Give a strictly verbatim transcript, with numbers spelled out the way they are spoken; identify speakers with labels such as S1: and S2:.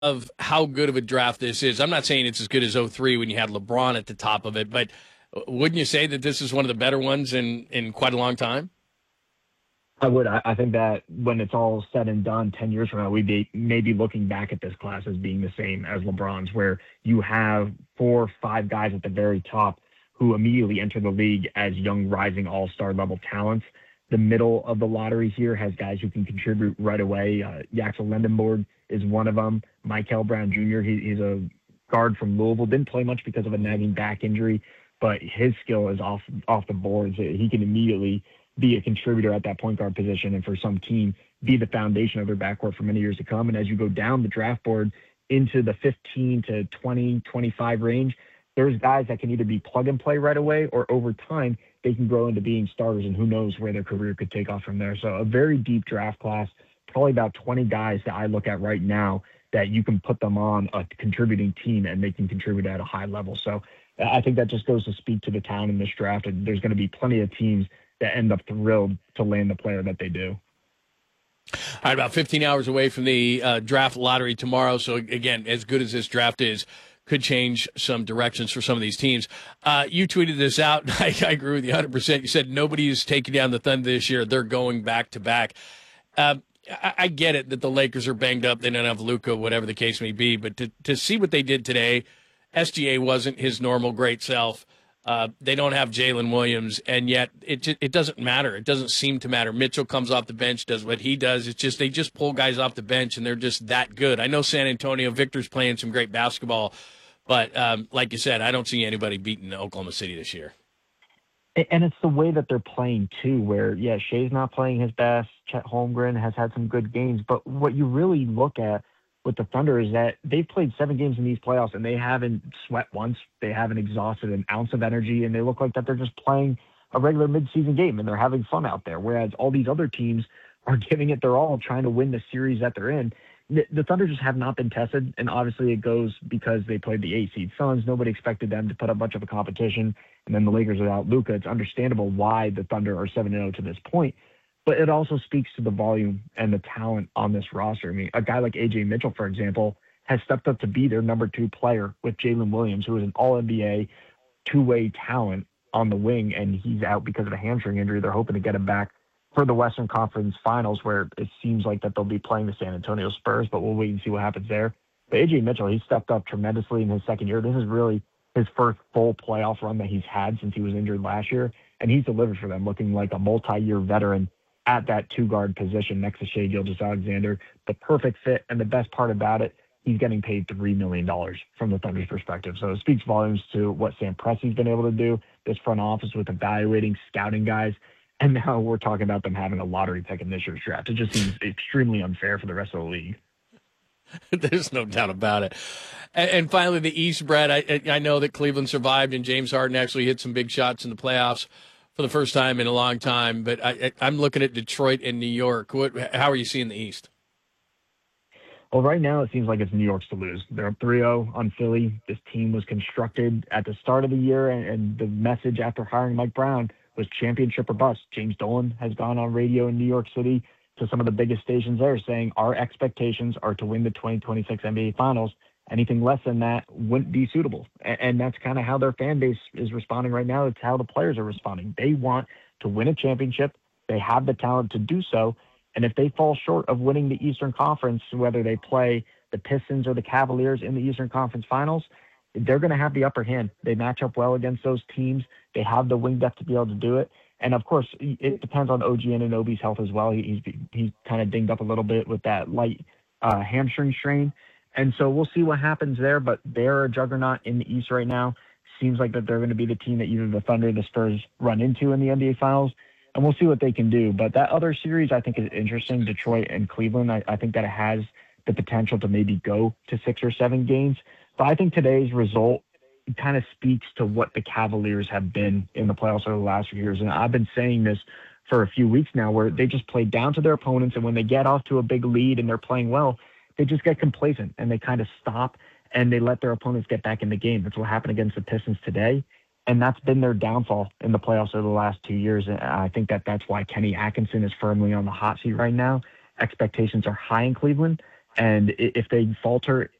S1: of how good of a draft this is. I'm not saying it's as good as 'oh three when you had LeBron at the top of it, but wouldn't you say that this is one of the better ones in, in quite a long time?
S2: I would. I, I think that when it's all said and done, ten years from now, we'd be maybe looking back at this class as being the same as LeBron's, where you have four or five guys at the very top who immediately enter the league as young, rising all-star level talents. The middle of the lottery here has guys who can contribute right away. Uh, Yaxel Lendenborg is one of them. Michael Brown Junior, he, he's a guard from Louisville. Didn't play much because of a nagging back injury, but his skill is off off the boards. He can immediately be a contributor at that point guard position, and for some team, be the foundation of their backcourt for many years to come. And as you go down the draft board into the fifteen to twenty, twenty-five range, there's guys that can either be plug and play right away, or over time, they can grow into being starters, and who knows where their career could take off from there. So a very deep draft class, probably about twenty guys that I look at right now that you can put them on a contributing team and they can contribute at a high level. So I think that just goes to speak to the talent in this draft. And there's going to be plenty of teams that end up thrilled to land the player that they do.
S1: All right, about fifteen hours away from the uh, draft lottery tomorrow. So, again, as good as this draft is, could change some directions for some of these teams. Uh, you tweeted this out. I, I agree with you one hundred percent. You said nobody's taking down the Thunder this year. They're going back to back. Uh, I, I get it that the Lakers are banged up. They don't have Luka, whatever the case may be. But to, to see what they did today, S G A wasn't his normal great self. Uh, they don't have Jalen Williams, and yet it just, it doesn't matter. It doesn't seem to matter. Mitchell comes off the bench, does what he does. It's just they just pull guys off the bench, and they're just that good. I know San Antonio, Victor's playing some great basketball, but um, like you said, I don't see anybody beating Oklahoma City this year.
S2: And it's the way that they're playing, too, where, yeah, Shea's not playing his best. Chet Holmgren has had some good games. But what you really look at with the Thunder is that they've played seven games in these playoffs, and they haven't sweat once. They haven't exhausted an ounce of energy, and they look like that they're just playing a regular midseason game, and they're having fun out there, whereas all these other teams are giving it their all, trying to win the series that they're in. The, the Thunder just have not been tested, and obviously it goes because they played the eight-seed Suns. Nobody expected them to put up much of a competition, and then the Lakers without Luka. It's understandable why the Thunder are seven and oh to this point. But it also speaks to the volume and the talent on this roster. I mean, a guy like A J Mitchell, for example, has stepped up to be their number two player with Jalen Williams, who is an all N B A two-way talent on the wing, and he's out because of a hamstring injury. They're hoping to get him back for the Western Conference Finals, where it seems like that they'll be playing the San Antonio Spurs, but we'll wait and see what happens there. But A J Mitchell, he stepped up tremendously in his second year. This is really his first full playoff run that he's had since he was injured last year, and he's delivered for them, looking like a multi-year veteran at that two-guard position next to Shai Gilgeous-Alexander. The perfect fit, and the best part about it, he's getting paid three million dollars from the Thunder's perspective. So it speaks volumes to what Sam Presti's been able to do, this front office with evaluating, scouting guys, and now we're talking about them having a lottery pick in this year's draft. It just seems extremely unfair for the rest of the league.
S1: There's no doubt about it. And, and finally, the East, Brad, I, I know that Cleveland survived, and James Harden actually hit some big shots in the playoffs for the first time in a long time, but I, I'm looking at Detroit and New York. What, how are you seeing the East?
S2: Well, right now it seems like it's New York's to lose. They're up three oh on Philly. This team was constructed at the start of the year, and, and the message after hiring Mike Brown was championship or bust. James Dolan has gone on radio in New York City to some of the biggest stations there saying our expectations are to win the twenty twenty-six N B A Finals. Anything less than that wouldn't be suitable. And that's kind of how their fan base is responding right now. It's how the players are responding. They want to win a championship. They have the talent to do so. And if they fall short of winning the Eastern Conference, whether they play the Pistons or the Cavaliers in the Eastern Conference Finals, they're going to have the upper hand. They match up well against those teams. They have the wing depth to be able to do it. And, of course, it depends on O G Anunoby's health as well. He's, he's kind of dinged up a little bit with that light uh, hamstring strain. And so we'll see what happens there, but they're a juggernaut in the East right now. Seems like that they're going to be the team that either the Thunder or the Spurs run into in the N B A Finals, and we'll see what they can do. But that other series I think is interesting, Detroit and Cleveland. I, I think that it has the potential to maybe go to six or seven games. But I think today's result kind of speaks to what the Cavaliers have been in the playoffs over the last few years. And I've been saying this for a few weeks now, where they just play down to their opponents, and when they get off to a big lead and they're playing well, they just get complacent and they kind of stop and they let their opponents get back in the game. That's what happened against the Pistons today. And that's been their downfall in the playoffs over the last two years. And I think that that's why Kenny Atkinson is firmly on the hot seat right now. Expectations are high in Cleveland. And if they falter